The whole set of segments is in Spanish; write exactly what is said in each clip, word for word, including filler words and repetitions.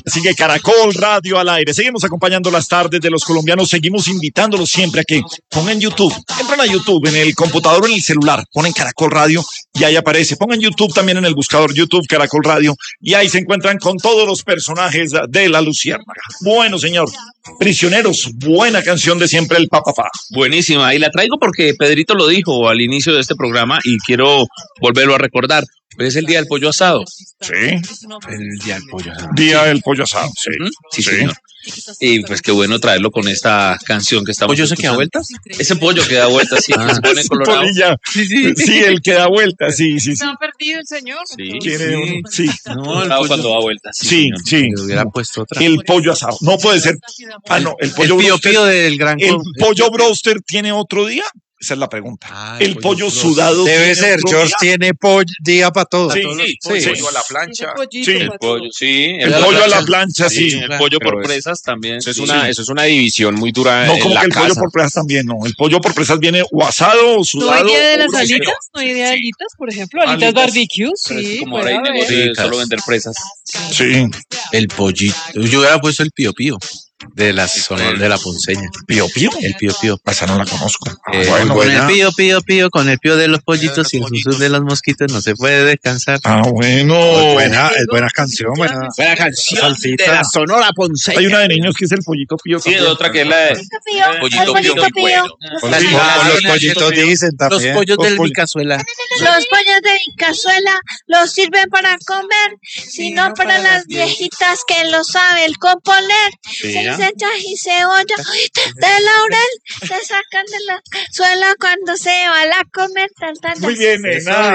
Así que Caracol Radio al aire. Seguimos acompañando las tardes de los colombianos. Seguimos invitándolos siempre a que pongan YouTube. Entran a YouTube en el computador o en el celular. Ponen Caracol Radio y ahí aparece. Pongan YouTube también en el buscador YouTube Caracol Radio y ahí se encuentran con todos los personajes de La Luciérnaga. Bueno, señor. Prisioneros, buena canción de siempre el Papapá. Buenísima. Y la traigo porque Pedrito lo dijo al inicio de este programa y quiero volverlo a recordar. Hoy es el día del pollo asado. Sí. El día del pollo asado. Día del pollo asado, sí. ¿Mm? Sí, sí, señor. Y pues qué bueno traerlo con esta canción que estamos ¿Pollo se que da vueltas? Ese pollo que da vueltas, sí, ah, que se pone colorado. Sí, sí. Sí, el que da vueltas, sí, sí. sí. ¿Se ha perdido el señor? Sí, Tiene, sí. sí. No, el pollo cuando da vueltas. Sí, sí. sí. Le hubiera puesto otra. El pollo asado. No puede ser. Ah, no, el pollo el pío, broster. pío del gran ¿El pollo broster tiene otro día? Esa es la pregunta. Ah, el, el pollo, pollo sudado. Debe ser, George día? Tiene pollo día para todo. Sí, sí, sí. sí. El pollo a la plancha. Sí, el pollo, sí. El, el pollo a la plancha, sí. sí. El pollo por presas también. Eso es, una, eso es una división muy dura. No, en como la que el casa. pollo por presas también, no. El pollo por presas viene o asado o sudado. ¿No hay día de las alitas? ¿No hay día de alitas, por ejemplo? ¿Alitas, alitas. barbecue? Sí. Como ahora hay negocio de solo vender presas. Sí. El pollito. Yo hubiera puesto el pío pío. De la zona de la Ponceña. ¿Pío Pío? El Pío Pío. Esa no la conozco. Eh, bueno, con buena. el Pío Pío Pío, con el Pío de los pollitos y el susurro de los mosquitos no se puede descansar. Ah, bueno. Es buena, es buena canción. Buena, buena canción Salsita. De la Sonora Ponceña. Hay una de niños que es el pollito Pío. Sí, de otra que es la de el pollito Pío. Pío. Bueno. Los, los pollitos dicen también. Los pollos del mi cazuela. Los pollos de mi cazuela los sirven para comer, sino para las viejitas que lo saben componer. Se les echa y cebolla de laurel, se sacan de la cazuela cuando se van a comer. Tan, tan, muy bien, nena.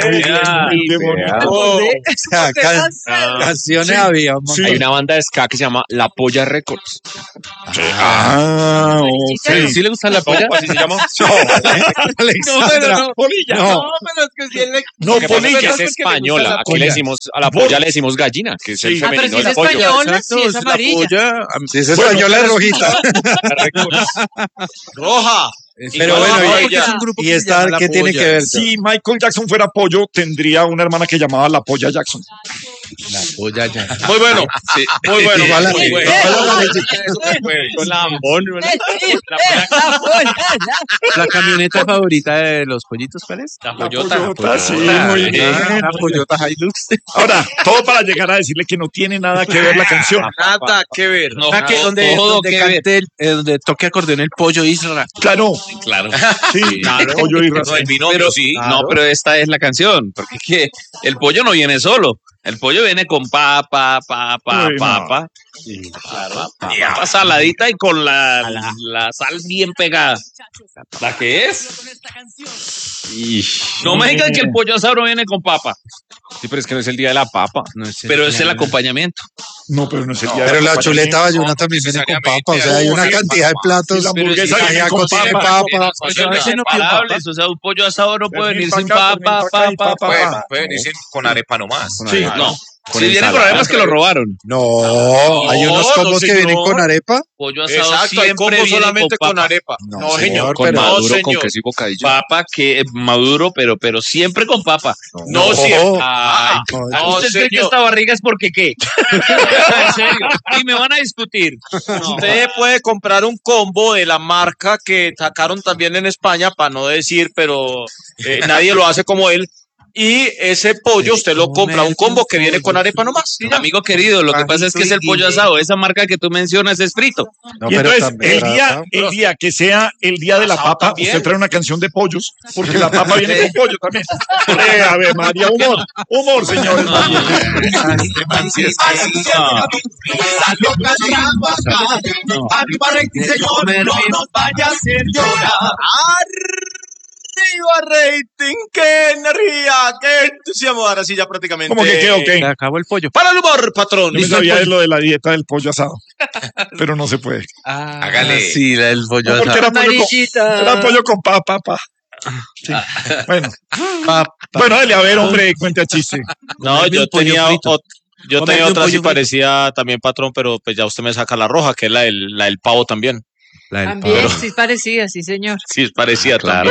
Muy bonito. O sea, can, canciones había. Sí. Hay una banda de ska que se llama La Polla Records. Ah, ¿Sí, ¿Sí le gusta la polla? ¿Así se llama? No, pero no, polilla. No, pero es que si él le... No, polilla. Es española. Aquí le decimos, a la polla le decimos gallina, que es el femenino del pollo. Española, sí, es amarilla. Si es española, es rojita. Roja. Pero bueno, y, es un grupo y esta, ¿qué tiene que ver? Si Michael Jackson fuera pollo, tendría una hermana que llamaba La Polla Jackson. La Polla Jackson. Muy bueno, sí, muy bueno. Igual, muy bueno. La camioneta favorita de los pollitos, ¿cuál es? La Pollota. La Pollota, sí, muy bien. La Pollota Hilux. Ahora, todo para llegar a decirle que no tiene nada que ver la canción. Nada que ver. No, no, que donde, todo donde que cante el, eh, donde toque acordeón el pollo Isra. Claro. Claro. Sí, claro. Pollo y no, el binomio, pero, sí. Claro. No, pero esta es la canción, porque es que el pollo no viene solo. El pollo viene con papa, papa, Uy, papa. No. Sí, claro. Papa saladita y con la, la, la sal bien pegada. ¿La que es? Y... No me digan que el pollo asado no viene con papa. Sí, pero es que no es el día de la papa. No es pero es el acompañamiento. No, pero no es el no, día de la Pero la chuleta bayuna también viene con papa. O sea, hay una cantidad de platos. La hamburguesa viene con tiene papa. papa. O sea, un pollo asado no puede venir sin papa, papa, papa. Puede venir con arepa nomás. Sí, no. Si viene con arepa es que lo robaron. No, hay unos combos que vienen con arepa. Pollo asado Exacto, siempre hay combos solamente con, con arepa. No, no señor, señor, con pero maduro, no, con queso y bocadillo. Papa que maduro, pero pero siempre con papa. No, no siempre. Ay, no, ¿usted cree que esta barriga es porque qué? En serio. Y me van a discutir. No. Usted puede comprar un combo de la marca que sacaron también en España, para no decir, pero eh, nadie lo hace como él. Y ese pollo usted lo compra, un combo que viene con arepa nomás. ¿Sí? Amigo querido, lo que pasa es que es el pollo asado. Esa marca que tú mencionas es frito. No, y entonces, el día, el día que sea el día de la papa, también. Usted trae una canción de pollos, porque la papa viene con pollo también. Eh, a ver, María, humor. Humor, señores. Rating, qué energía, qué entusiasmo. Ahora sí, ya prácticamente. ¿Cómo que qué o qué? Acabó el pollo. Para el humor, patrón. Yo me sabía de lo de la dieta del pollo asado, pero no se puede. Ah, hágale. Sí, el pollo no, asado. Era pollo, con, era pollo con papa, pa. Sí. Bueno, pa, pa. Bueno, dale, a ver, hombre, cuente a chiste. No, yo tenía, ot, yo tenía otra así parecía también, patrón, pero pues ya usted me saca la roja, que es la del, la del pavo también. La del También, pavo. sí es parecida, sí, señor. Sí, es parecida, Ah, claro.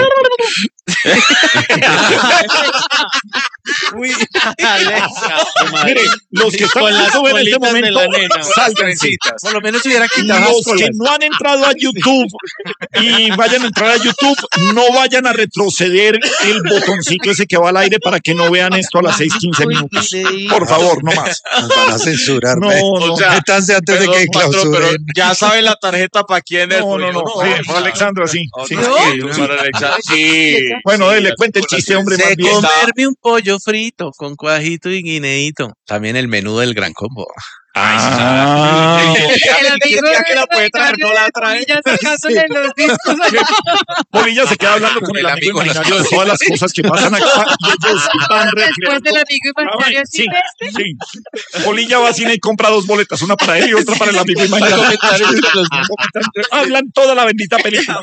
Uy, Alexa. Mire, los que están Con las en este bolitas de momento, la nena. sálganse. Por lo menos hubiera quitado las Los que colas. no han entrado a YouTube y vayan a entrar a YouTube, no vayan a retroceder el botoncito ese que va al aire para que no vean esto a las seis quince minutos. Por favor, no más. Nos van a censurar. No, ve. no. O sea, Métanse antes de Perdón, que patrón, pero clausuren. ya sabe la tarjeta para quién es. No, porque no, no. yo Sí, para Alexandra, sí. sí. No, para Alexandra, sí. Bueno, dele, cuente el chiste, hombre, más De bien. comerme un pollo frito con cuajito y guineíto. También el menú del gran combo. Ah, El amigo Ya que la puede traer, no la trae. Ya sacándole los discos. Polilla se queda hablando con el, El amigo amigo imaginario de todas las cosas que pasan acá y ellos van Después recreando. del amigo imaginario Sí, silvestre. sí. Polilla va al cine y compra dos boletas, una para él y otra para el amigo imaginario. Hablan toda la bendita película.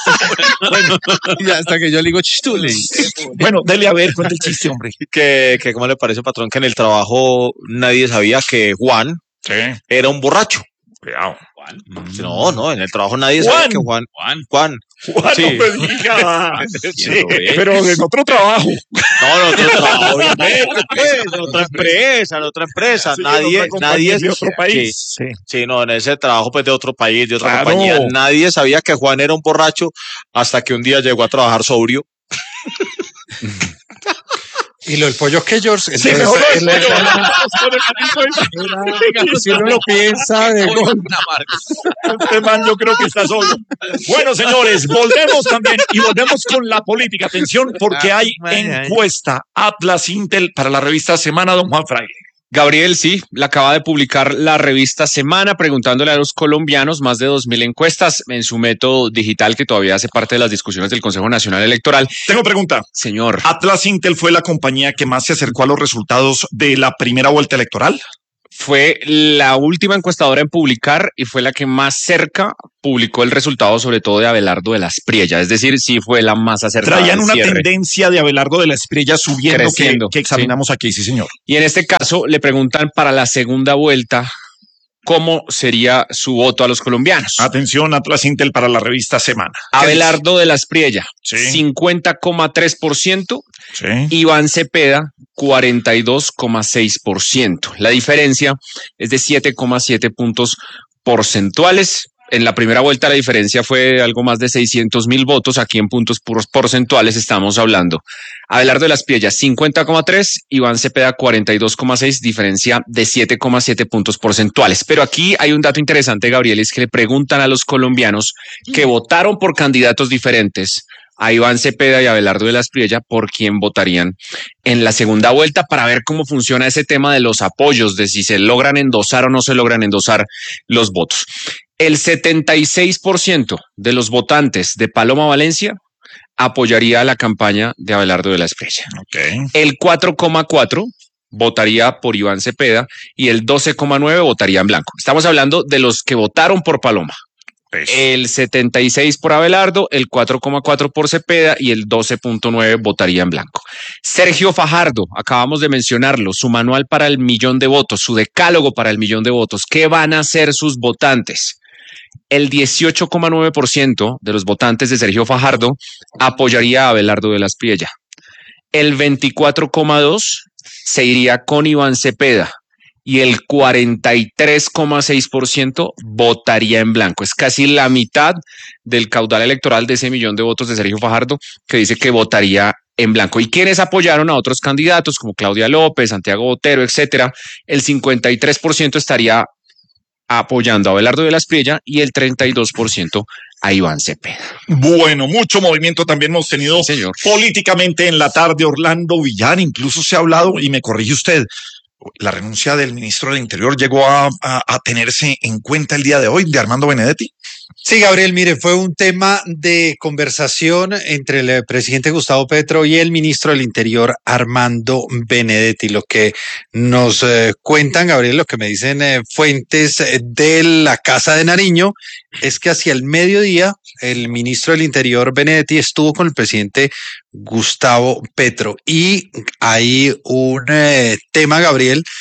Y hasta que yo le digo chistule. Bueno, dele a ver, cuenta el chiste, hombre. Que, que, ¿cómo le parece, patrón, que en el trabajo nadie sabía que Juan Sí, era un borracho? cuidado. No, no, en el trabajo nadie sabía Juan. que Juan. Juan. Juan. Juan, Sí. no me diga. Sí, lo ve. Pero en otro trabajo. No, no, otro trabajo, obviamente, pues, en otra empresa, en otra empresa. Sí, en nadie, otra compañía nadie. de otro Sí, país. Sí. sí, no, en ese trabajo, pues, de otro país, de otra Claro. compañía. Nadie sabía que Juan era un borracho hasta que un día llegó a trabajar sobrio. Y lo del pollo que George. Sí, entonces, mejor él no, era- no, si uno lo piensa de gol. Este man yo creo que está solo. Bueno, señores, volvemos también y volvemos con la política. Atención, porque hay Ay, ay. encuesta Atlas Intel para la revista Semana, don Juan Fraile. Gabriel, sí, la acaba de publicar la revista Semana preguntándole a los colombianos más de dos mil encuestas en su método digital que todavía hace parte de las discusiones del Consejo Nacional Electoral. Tengo pregunta. Señor, ¿Atlas Intel fue la compañía que más se acercó a los resultados de la primera vuelta electoral? fue la última encuestadora en publicar y fue la que más cerca publicó el resultado, sobre todo de Abelardo de la Espriella. Es decir, sí fue la más acertada. Traían al una cierre. tendencia de Abelardo de la Espriella subiendo que, Creciendo, que examinamos aquí, sí, señor. Y en este caso le preguntan para la segunda vuelta cómo sería su voto a los colombianos. Atención, Atlas Intel para la revista Semana. Abelardo de la Espriella, Sí. cincuenta coma tres por ciento. Sí. Iván Cepeda, cuarenta y dos coma seis por ciento. La diferencia es de siete coma siete puntos porcentuales. En la primera vuelta la diferencia fue algo más de seiscientos mil votos. Aquí en puntos puros porcentuales estamos hablando. Abelardo de la Espriella, cincuenta coma tres, Iván Cepeda, cuarenta y dos coma seis, diferencia de siete coma siete puntos porcentuales. Pero aquí hay un dato interesante, Gabriel, es que le preguntan a los colombianos que votaron por candidatos diferentes, a Iván Cepeda y a Abelardo de la Espriella, por quién votarían en la segunda vuelta para ver cómo funciona ese tema de los apoyos, de si se logran endosar o no se logran endosar los votos. El setenta y seis por ciento de los votantes de Paloma Valencia apoyaría la campaña de Abelardo de la Espriella. Okay. El cuatro coma cuatro votaría por Iván Cepeda y el doce coma nueve votaría en blanco. Estamos hablando de los que votaron por Paloma. El setenta y seis por Abelardo, el cuatro coma cuatro por Cepeda y el doce punto nueve votaría en blanco. Sergio Fajardo, acabamos de mencionarlo, su manual para el millón de votos, su decálogo para el millón de votos. ¿Qué van a hacer sus votantes? El dieciocho coma nueve por ciento de los votantes de Sergio Fajardo apoyaría a Abelardo de la Espriella. El veinticuatro coma dos por ciento se iría con Iván Cepeda. Y el cuarenta y tres coma seis por ciento votaría en blanco. Es casi la mitad del caudal electoral de ese millón de votos de Sergio Fajardo que dice que votaría en blanco. Y quienes apoyaron a otros candidatos como Claudia López, Santiago Botero, etcétera, el cincuenta y tres por ciento estaría apoyando a Abelardo de la Espriella y el treinta y dos por ciento a Iván Cepeda. Bueno, mucho movimiento también hemos tenido Sí, señor. políticamente en la tarde. Orlando Villar, incluso se ha hablado, y me corrige usted, la renuncia del ministro del Interior llegó a, a, a tenerse en cuenta el día de hoy, de Armando Benedetti. Sí, Gabriel, mire, fue un tema de conversación entre el presidente Gustavo Petro y el ministro del Interior, Armando Benedetti. Lo que nos eh, cuentan, Gabriel, lo que me dicen eh, fuentes eh, de la Casa de Nariño, es que hacia el mediodía el ministro del Interior, Benedetti, estuvo con el presidente Gustavo Petro. Y hay un eh, tema, Gabriel,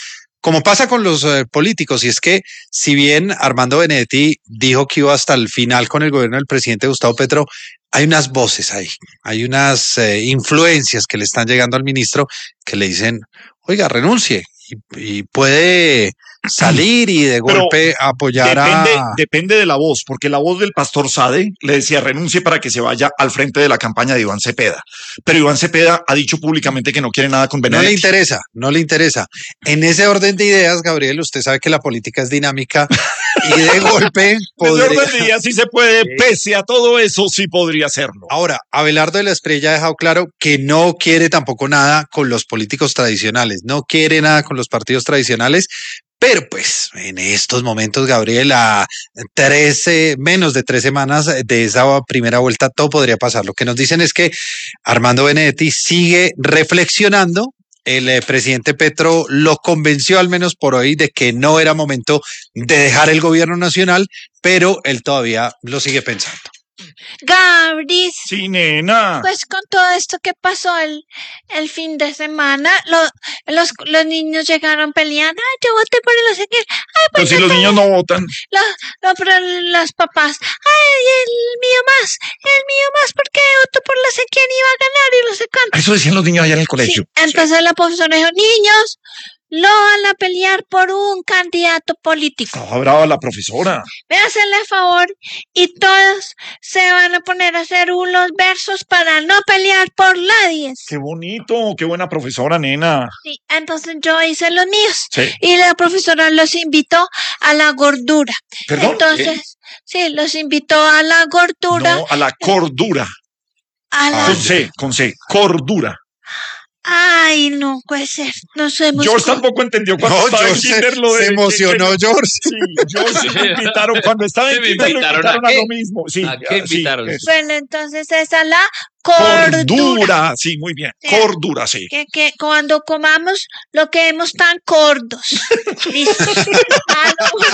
como pasa con los eh, políticos, y es que si bien Armando Benedetti dijo que iba hasta el final con el gobierno del presidente Gustavo Petro, hay unas voces ahí, hay unas eh, influencias que le están llegando al ministro que le dicen, oiga, renuncie, y, y puede salir y de Pero golpe apoyar depende, a... depende de la voz, porque la voz del pastor Sade le decía renuncie para que se vaya al frente de la campaña de Iván Cepeda. Pero Iván Cepeda ha dicho públicamente que no quiere nada con Benedetti. No le interesa, no le interesa. En ese orden de ideas, Gabriel, usted sabe que la política es dinámica y de golpe podría... En ese orden de ideas sí se puede, pese a todo eso, sí podría hacerlo. Ahora, Abelardo de la Espriella ha dejado claro que no quiere tampoco nada con los políticos tradicionales, no quiere nada con los partidos tradicionales, pero pues en estos momentos, Gabriel, a trece, menos de tres semanas de esa primera vuelta, todo podría pasar. Lo que nos dicen es que Armando Benedetti sigue reflexionando. El eh, presidente Petro lo convenció, al menos por hoy, de que no era momento de dejar el gobierno nacional, pero él todavía lo sigue pensando. Gabris, Sí, nena. pues con todo esto que pasó el, el fin de semana, lo, los, los niños llegaron peleando, ay, yo voté por el no sé qué, ay, Pero pues si los niños no votan. Los, no, pero los papás, ay, el mío más, el mío más, porque voto por no sé quién iba a ganar y no sé cuánto. Eso decían los niños allá en el colegio. Sí, entonces la profesora dijo, niños, no van a pelear por un candidato político. Estaba brava la profesora. Ve a hacerle favor y todos se van a poner a hacer unos versos para no pelear por nadie. Qué bonito, qué buena profesora, nena. Sí, entonces yo hice los míos Sí. y la profesora los invitó a la gordura. ¿Perdón? Entonces, sí, los invitó a la gordura. No, a la cordura. A la... Con C, con C, cordura. Ay, no puede ser. No sé. George tampoco entendió cuando No, estaba en George kinder lo se, de... se emocionó, que- que- George. Sí, George me invitaron, cuando estaba en ¿Me kinder lo invitaron invitaron a a, qué? lo mismo. Sí, ¿A qué sí, invitaron? eso. Bueno, entonces esa es la cordura. Cordura, sí, muy bien. Sí. Cordura, sí. Que, que cuando comamos lo quedemos tan cordos. Listo. A,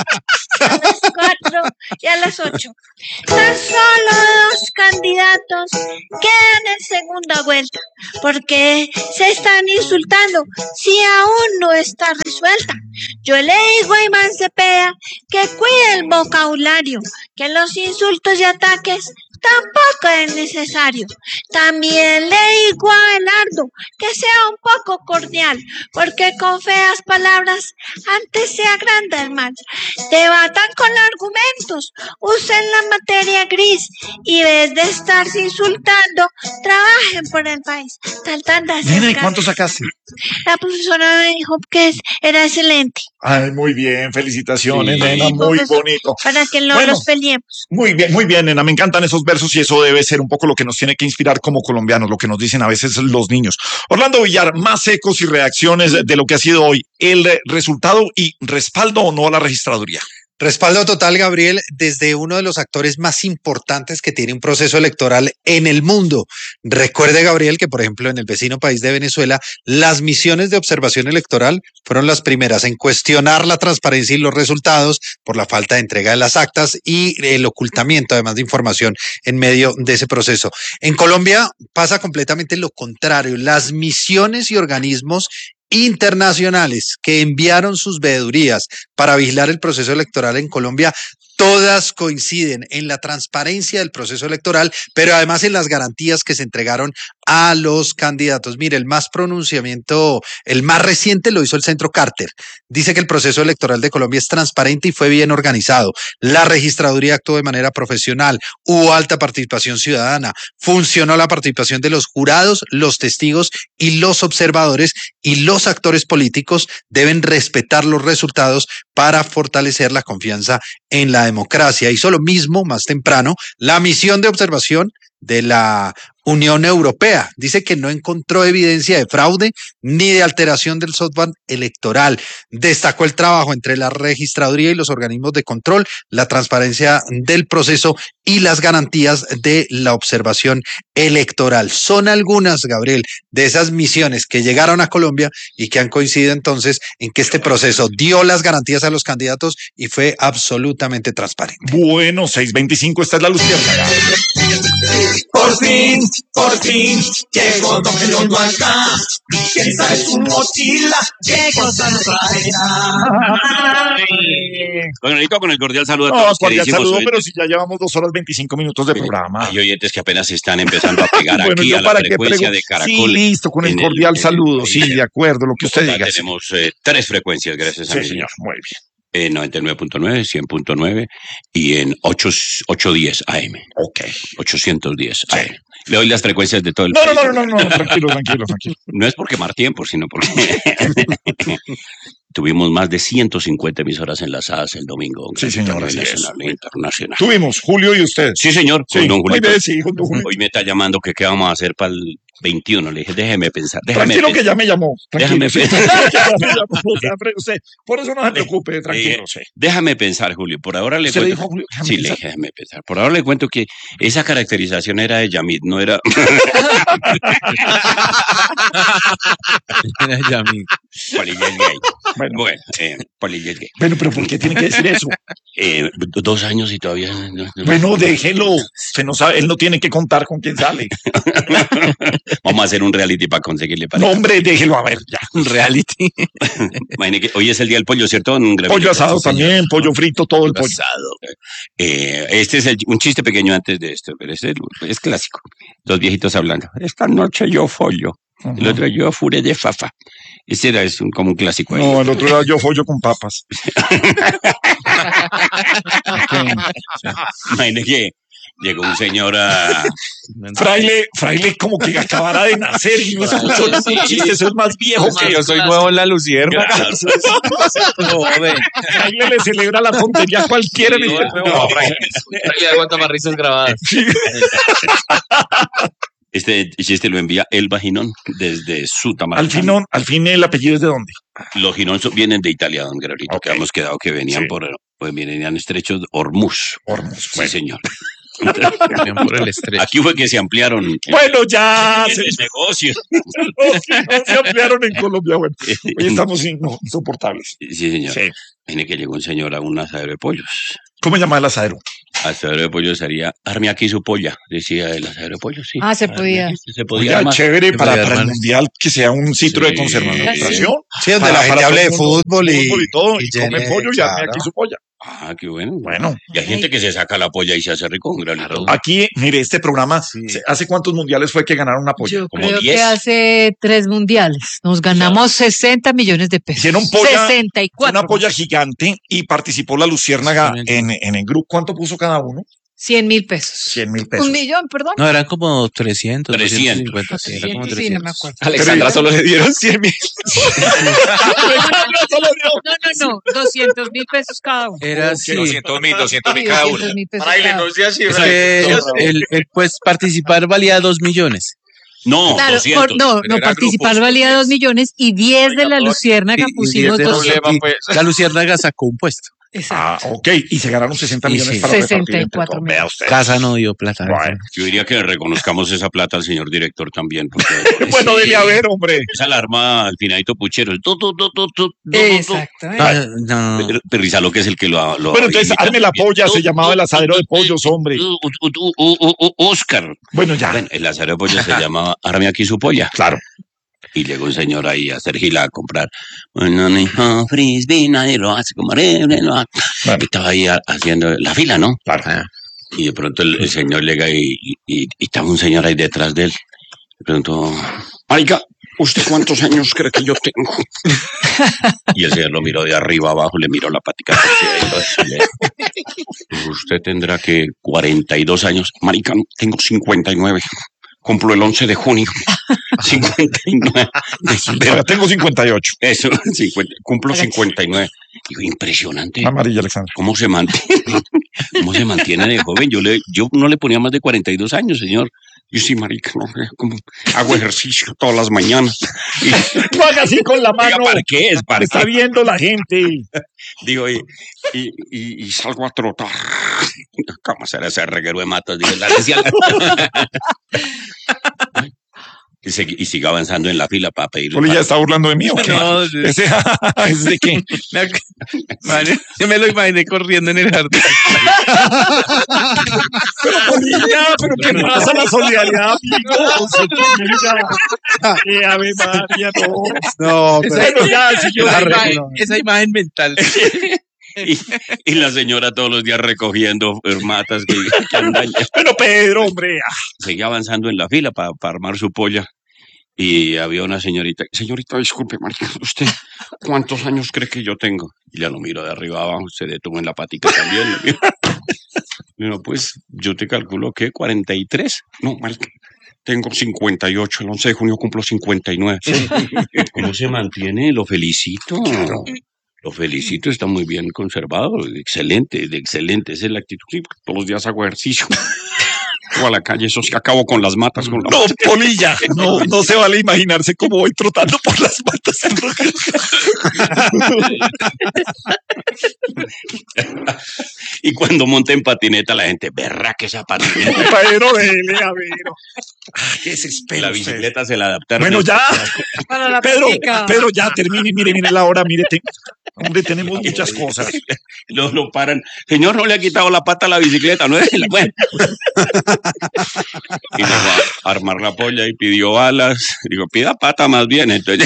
lo- a las cuatro y a las ocho. Tan solo dos candidatos quedan en segunda vuelta. Porque se están insultando si aún no está resuelta. Yo le digo a Iván Cepeda que cuide el vocabulario, que los insultos y ataques tampoco es necesario. También le digo a Abelardo que sea un poco cordial, porque con feas palabras antes se agranda el mal. Debatan con argumentos, usen la materia gris y en vez de estarse insultando, trabajen por el país. Tratando de hacer Nena, ¿y caso. cuánto sacaste? La profesora me dijo que es- era excelente, Ay, muy bien, felicitaciones, Sí. nena, Sí, muy profesor. bonito. para que no Bueno. nos peleemos. Muy bien, muy bien, nena, me encantan esos versos y eso debe ser un poco lo que nos tiene que inspirar como colombianos, lo que nos dicen a veces los niños. Orlando Villar, más ecos y reacciones de lo que ha sido hoy, el resultado y respaldo o no a la registraduría. Respaldo total, Gabriel, desde uno de los actores más importantes que tiene un proceso electoral en el mundo. Recuerde, Gabriel, que por ejemplo en el vecino país de Venezuela, las misiones de observación electoral fueron las primeras en cuestionar la transparencia y los resultados por la falta de entrega de las actas y el ocultamiento, además de información, en medio de ese proceso. En Colombia pasa completamente lo contrario. Las misiones y organismos internacionales que enviaron sus veedurías para vigilar el proceso electoral en Colombia, todas coinciden en la transparencia del proceso electoral, pero además en las garantías que se entregaron a los candidatos. Mire, el más pronunciamiento, el más reciente lo hizo el Centro Carter. Dice que el proceso electoral de Colombia es transparente y fue bien organizado. La registraduría actuó de manera profesional, hubo alta participación ciudadana, funcionó la participación de los jurados, los testigos y los observadores, y los actores políticos deben respetar los resultados para fortalecer la confianza en la democracia. Hizo lo mismo más temprano la misión de observación de la Unión Europea. Dice que no encontró evidencia de fraude ni de alteración del software electoral. Destacó el trabajo entre la registraduría y los organismos de control, la transparencia del proceso y las garantías de la observación electoral. Son algunas, Gabriel, de esas misiones que llegaron a Colombia y que han coincidido entonces en que este proceso dio las garantías a los candidatos y fue absolutamente transparente. Bueno, seis veinticinco, esta es la luz. Por fin por fin llegó Don Gediondo acá. ¿Quién sabe su mochila? ¿Qué cosa nos traerá? Bueno, Nico, con el cordial saludo a No, todos. cordial queridísimos saludo, oyentes. pero si ya llevamos dos horas veinticinco minutos de programa. Hay oyentes que apenas se están empezando a pegar Bueno, aquí yo a la para qué frecuencia pregu- de Caracol. Sí, listo, con el en cordial en saludo, sí, provincia. de acuerdo, lo que usted Bogotá diga. sí. Tenemos eh, tres frecuencias, gracias a Sí, mi señor, muy bien. Eh, noventa y nueve punto nueve, cien punto nueve y en ocho, ochocientos diez A M. Ok. ochocientos diez A M. Le doy las frecuencias de todo el No, no, país. no, no, no, no, tranquilo, tranquilo, tranquilo. No es por quemar tiempo, sino porque tuvimos más de ciento cincuenta emisoras enlazadas el domingo. Sí, señor, así es. Nacional e internacional. Tuvimos, Julio y usted. Sí, señor, Sí, con don muy Julito. bien, sí, con don Julio. Hoy me está llamando que qué vamos a hacer para el veintiuno. Le dije, déjeme pensar. Déjame Tranquilo pensar. que ya me llamó. Tranquilo, Déjame sí. pensar. Ya me llamó, o sea, pre- usted, por eso no se preocupe, tranquilo, sí. Déjame pensar, Julio. Por ahora le ¿Usted le cuento. dijo a Julio, déjame sí, le pensar? dije, déjame pensar. Por ahora le cuento que esa caracterización era de Yamit, no era. Era Yamil. Polilla es gay. Bueno, Bueno, eh, Polilla es gay. bueno, pero ¿por qué tiene que decir eso? Eh, do- dos años y todavía. no- no- Bueno, déjelo. Usted no sabe, él no tiene que contar con quién sale. Vamos a hacer un reality para conseguirle No, pareja. hombre, déjelo a ver, ya. Un reality. Imagine que hoy es el día del pollo, ¿cierto? don Gabriel? Pollo asado Sí, señor. también, pollo frito, todo el pollo. Asado. Eh, este es el- un chiste pequeño antes de esto, pero este es clásico. Dos viejitos hablando. Esta noche yo follo. El otro yo furé de fafa. Este era es un, como un clásico. ahí. No, el otro era yo follo con papas. Imagine que llegó un señor a... Fraile, fraile como que acabara de nacer y no escuchó ningún chiste, eso es más viejo que Yo soy nuevo en la lucierna. Fraile le celebra la tontería a cualquiera. en este- No, Fraile. Le aguanta más risas grabadas. Este chiste lo envía el Vaginón desde su tamaño. Al fin, no- al fin el apellido es de dónde. Los Ginón son- vienen de Italia, don Gabrielito, Ok. que hemos quedado que venían Sí. por... Pues venían estrechos de Hormuz. Hormuz. Sí, Bueno, señor. Por el estrecho. Aquí fue que se ampliaron el, Bueno, ya se, el negocio. no se ampliaron en Colombia. Bueno, hoy estamos in- no, insoportables. Sí, señor. Sí. Tiene que llegó un señor a un asadero de pollos. ¿Cómo se llama el asadero? Asadero de pollos sería, arme aquí su polla, decía el asadero de pollos, sí. Ah, se Arme podía. aquí, Se podía Oiga, armar. chévere Se para, podía para el armar. mundial que sea un sitio de Sí, conservación. Sí, donde Para- la gente para hable de todo el mundo, fútbol y, fútbol y todo, y, y come llene- pollo y arme claro. aquí su polla. Ah, qué bueno. Bueno, Y hay gente que se saca la polla y se hace rico, un granito. aquí, mire, este programa, se- ¿hace cuántos mundiales fue que ganaron una polla? Yo como creo diez. que hace tres mundiales nos ganamos sesenta millones de pesos. Hicieron polla, sesenta y cuatro. una polla gigante y participó la Luciérnaga en, en el grupo. ¿Cuánto puso cada uno? cien mil pesos. cien mil pesos. Un millón, perdón. No, eran como trescientos. trescientos. doscientos cincuenta, sí, era como Sí, no me trescientos. acuerdo. Alexandra solo le dieron cien mil. No, no, no, doscientos mil pesos cada uno. Era así. doscientos mil, doscientos mil Sí, cada uno. doscientos mil pesos Fraile, cada no uno. sea así, Es Fraile. que el, el, pues participar valía dos millones. No, Claro, doscientos. por- no, pero no, era participar grupos. valía dos millones y diez de la Luciérnaga Y- y pusimos diez de dos. los- Problema, y pues. La Luciérnaga sacó un puesto. Ah, ok. Y se ganaron sesenta Y millones sí. para repartir entre sesenta y cuatro todos. mil. Vea usted. Casa no dio plata. Bueno. Yo diría que reconozcamos esa plata al señor director también. Porque, Bueno, dele a ver, hombre. Esa alarma al finadito puchero. El tu, tu, tu, tu, tu, tu, tu, tu. Exactamente. Ah, no, no. Pero- pero Rizalo, que es el que lo, lo Bueno, entonces, imita hazme la bien. polla, se llamaba el asadero de pollos, hombre. U- u- u- u- u- u- Oscar. Bueno, ya. Bueno, el asadero de pollo se llamaba Arme aquí su polla. Claro. Y llegó un señor ahí a hacer gila a comprar. Bueno, hijo, frisbee, nadie lo hace como horrible, lo hace. Bueno. Estaba ahí a- haciendo la fila, ¿no? Claro. Ah. Y de pronto el, el señor llega y, y, y estaba un señor ahí detrás de él. De pronto, marica, ¿usted cuántos años cree que yo tengo? Y el señor lo miró de arriba abajo, le miró la patica. Usted tendrá que cuarenta y dos años. Marica, tengo cincuenta y nueve. Cumplo el once de junio. cincuenta y nueve. Ahora tengo cincuenta y ocho. Eso, cincuenta, cumplo cincuenta y nueve. Digo, impresionante. Amarilla, Alexandra. ¿Cómo se mantiene? ¿Cómo se mantiene de joven? Yo le, yo no le ponía más de cuarenta y dos años, señor. Yo sí, marica, no, como hago ejercicio todas las mañanas. Y, No haga así con la mano. Oiga, ¿para qué es? ¿Para Está qué? viendo la gente. Digo, y, y, y, y salgo a trotar. ¿Cómo será ese reguero de matas? Digo, la decía la- Y, segui- y sigue avanzando en la fila para pedir. Poli ya está burlando de mí, ¿o qué? No, sí. ¿Ese, ¿ese de qué? Me ac- Madre, yo me lo imaginé corriendo en el jardín. Pero Polilla, pero ¿qué pasa la solidaridad, amigos? Eh, Ave María, no. No, Esa, Bueno, ya, si yo esa la imagen, arreglo. esa imagen mental. Y, y la señora todos los días recogiendo eh, matas que, que andan ya. Pero Pedro, hombre. ah, Seguía avanzando en la fila para armar su polla. Y había una señorita, señorita, disculpe, marica, ¿usted cuántos años cree que yo tengo? Y ya lo miro de arriba abajo, se detuvo en la patica también. le miro. Digo, pues, yo te calculo que cuarenta y tres. No, marica, tengo cincuenta y ocho, el once de junio cumplo cincuenta y nueve. ¿Cómo se mantiene? Lo felicito. Lo felicito, está muy bien conservado, excelente, de excelente, esa es la actitud. Sí, todos los días hago ejercicio. O a la calle, eso sí, acabo con las matas. Con la No, Polilla, no, no se vale imaginarse cómo voy trotando por las matas. Y cuando monta en patineta, la gente, berra que esa patineta. Pedro, dele, a ver. Ah, qué desespero. La usted. bicicleta se la adaptaron. Bueno, ya. Para la Pedro, práctica. Pedro, ya termine, mire, mire la hora, mire, te- hombre, tenemos muchas cosas. Lo, lo paran. Señor, no le ha quitado la pata a la bicicleta, ¿no es? Bueno. Y le va a armar la polla y pidió alas. Digo, pida pata más bien. Entonces,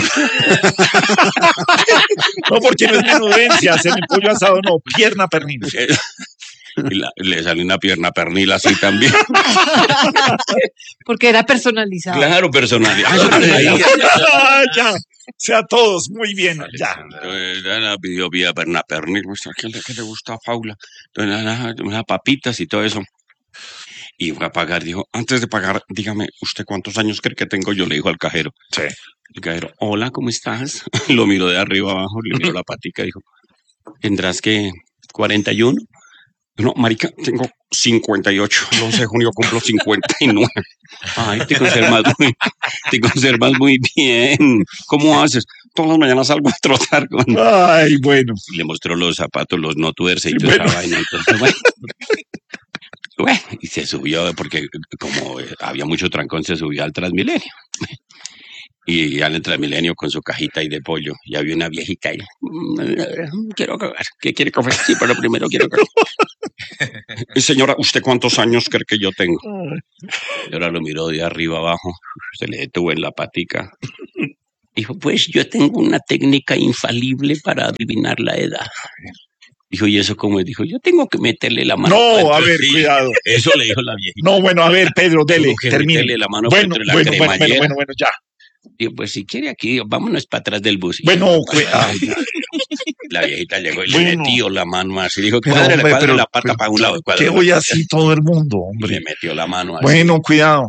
No, porque no es menudencia, hacer el pollo asado, no, pierna pernil. y la- le salió una pierna pernil así también. Porque era personalizado. Claro, personal. Ah, eso también ahí. Ah, ya, sea todos, muy bien, ya. Entonces, ya la pidió vía perna pernil. Pues, ¿a ¿Qué le, qué le gusta a Paula? Entonces, nada, unas papitas y todo eso. Y fue a pagar. Dijo, antes de pagar, dígame, ¿usted cuántos años cree que tengo? Yo le dijo al cajero. Sí. El cajero, hola, ¿cómo estás? Lo miró de arriba abajo, le miró la patica y dijo, ¿tendrás que cuarenta y uno? No, marica, tengo cincuenta y ocho. El once de junio cumplo cincuenta y nueve. Ay, te conservas muy, te conservas muy bien. ¿Cómo haces? Todas las mañanas salgo a trotar con... Ay, bueno. Y le mostró los zapatos, los no tuerce y Sí, toda esa bueno. vaina. Entonces, bueno. Bueno, y se subió porque como eh, había mucho trancón, se subió al Transmilenio. Y al Transmilenio con su cajita ahí de pollo. Y había una viejita ahí. "Mm, Quiero cagar. ¿Qué quiere comer? Sí, pero primero quiero cagar. Señora, ¿usted cuántos años cree que yo tengo? Y ahora lo miró de arriba abajo. Se le detuvo en la patica. Dijo, pues yo tengo una técnica infalible para adivinar la edad. Dijo, ¿y eso cómo es? Dijo, yo tengo que meterle la mano. No, dentro a del ver, frío". cuidado. Eso le dijo la viejita. No, bueno, a ver, Pedro, dele, Tengo que termine. meterle la mano Bueno, dentro de la bueno, bueno, bueno, cremallera. bueno, bueno, ya. Digo, pues si quiere aquí, vámonos para atrás del bus. Y Bueno, cue- ay, la viejita llegó y le Bueno. metió la mano así. Dijo, Pero, cuádrele, hombre, cuádrele pero- la pata pero- para un lado. ¿qué cuádrele voy la- así todo el mundo, Y le hombre? metió la mano así. Bueno, cuidado.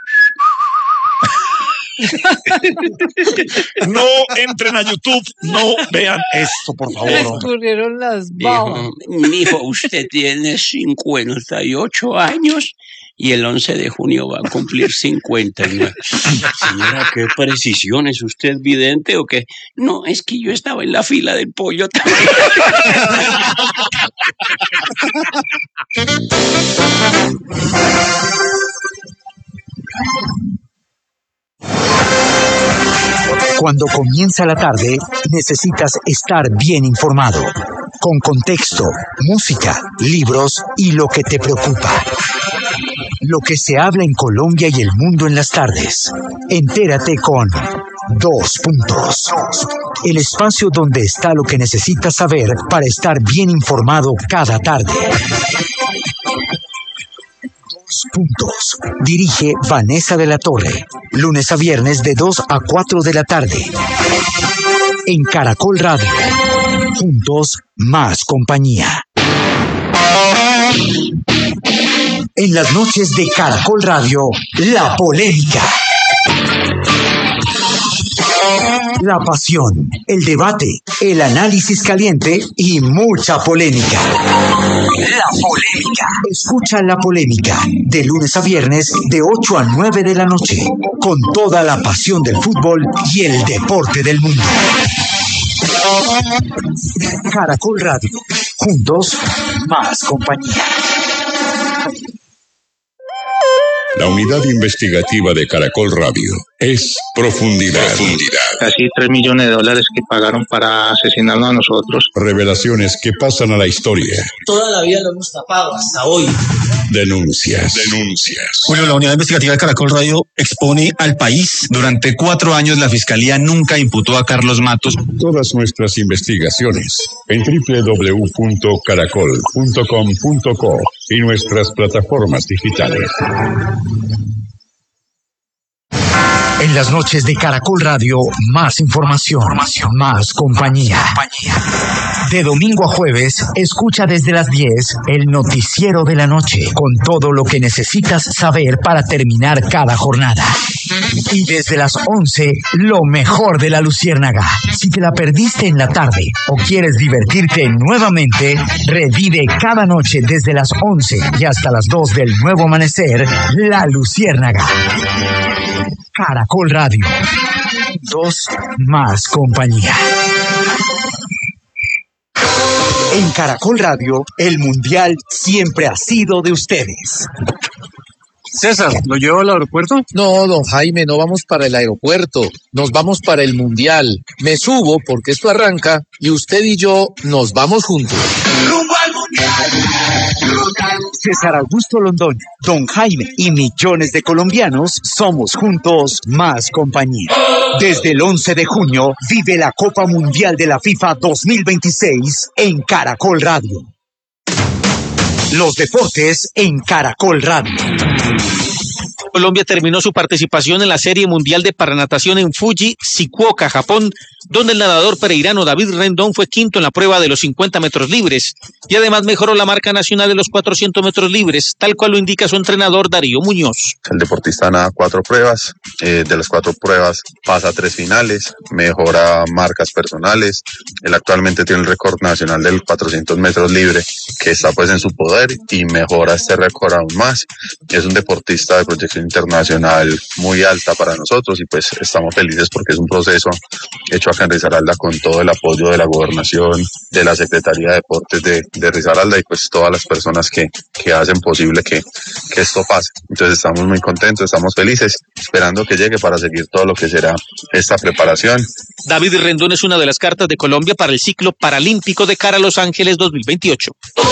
No entren a YouTube, no vean esto, por favor. Me hombre. escurrieron las babas. Dijo, mijo, usted tiene cincuenta y ocho años y el once de junio va a cumplir cincuenta y nueve. Señora, qué precisión, ¿es usted vidente o qué? No, es que yo estaba en la fila del pollo también. Cuando comienza la tarde, necesitas estar bien informado, con contexto, música, libros y lo que te preocupa. Lo que se habla en Colombia y el mundo en las tardes. Entérate con Dos Puntos. El espacio donde está lo que necesitas saber para estar bien informado cada tarde. Dos Puntos. Dirige Vanessa de la Torre. Lunes a viernes de dos a cuatro de la tarde. En Caracol Radio. Juntos, más compañía. En las noches de Caracol Radio, la polémica. La pasión, el debate, el análisis caliente y mucha polémica. La polémica. Escucha La Polémica de lunes a viernes de ocho a nueve de la noche con toda la pasión del fútbol y el deporte del mundo. Caracol Radio. Juntos, más compañía. La unidad investigativa de Caracol Radio es Profundidad. Profundidad. Casi tres millones de dólares que pagaron para asesinarnos a nosotros. Revelaciones que pasan a la historia. Toda la vida lo hemos tapado hasta hoy. Denuncias. Denuncias. Julio, la unidad investigativa de Caracol Radio expone al país. Durante cuatro años la Fiscalía nunca imputó a Carlos Matos. Todas nuestras investigaciones en doble u doble u doble u punto caracol punto com punto co y nuestras plataformas digitales. En las noches de Caracol Radio, más información, información, más compañía. compañía. De domingo a jueves, escucha desde las diez el noticiero de la noche, con todo lo que necesitas saber para terminar cada jornada. Y desde las once, lo mejor de la Luciérnaga. Si te la perdiste en la tarde o quieres divertirte nuevamente, revive cada noche desde las once y hasta las dos del nuevo amanecer, La Luciérnaga. Caracol Radio. Dos más compañía. En Caracol Radio, el Mundial siempre ha sido de ustedes. César, ¿lo llevo al aeropuerto? No, don Jaime, no vamos para el aeropuerto, nos vamos para el Mundial. Me subo porque esto arranca y usted y yo nos vamos juntos. ¡Rumbo al Mundial! César Augusto Londoño, don Jaime y millones de colombianos somos juntos más compañía. Desde el once de junio vive la Copa Mundial de la FIFA dos mil veintiséis en Caracol Radio. Los deportes en Caracol Radio. Colombia terminó su participación en la Serie Mundial de Paranatación en Fuji, Fukuoka, Japón, donde el nadador pereirano David Rendón fue quinto en la prueba de los cincuenta metros libres y además mejoró la marca nacional de los cuatrocientos metros libres, tal cual lo indica su entrenador Darío Muñoz. El deportista nada cuatro pruebas, eh, de las cuatro pruebas pasa a tres finales, mejora marcas personales. Él actualmente tiene el récord nacional del cuatrocientos metros libre, que está pues en su poder, y mejora este récord aún más. Es un deportista de proyección internacional muy alta para nosotros y pues estamos felices porque es un proceso hecho acá en Risaralda con todo el apoyo de la gobernación, de la Secretaría de Deportes de, de Risaralda y pues todas las personas que, que hacen posible que, que esto pase. Entonces estamos muy contentos, estamos felices, esperando que llegue para seguir todo lo que será esta preparación. David Rendón es una de las cartas de Colombia para el ciclo paralímpico de cara a Los Ángeles dos mil veintiocho.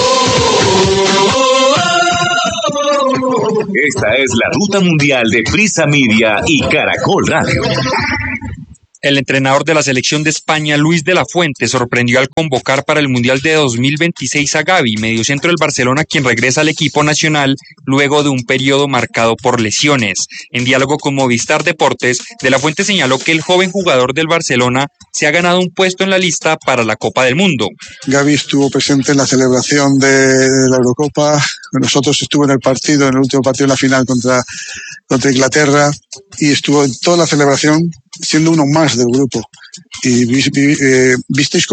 Esta es la ruta mundial de Prisa Media y Caracol Radio. El entrenador de la selección de España, Luis de la Fuente, sorprendió al convocar para el Mundial de dos mil veintiséis a Gavi, mediocentro del Barcelona, quien regresa al equipo nacional luego de un periodo marcado por lesiones. En diálogo con Movistar Deportes, de la Fuente señaló que el joven jugador del Barcelona se ha ganado un puesto en la lista para la Copa del Mundo. Gavi estuvo presente en la celebración de la Eurocopa, nosotros estuvo en el partido, en el último partido en la final contra, contra Inglaterra, y estuvo en toda la celebración siendo uno más del grupo. Y eh, visteis